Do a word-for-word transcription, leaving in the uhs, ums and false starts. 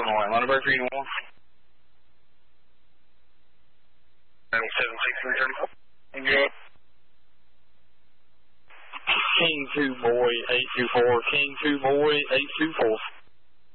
Illinois. Lunenburg three one. seven six three thirty-four. Good. King two boy eight two four. King two boy eight two four.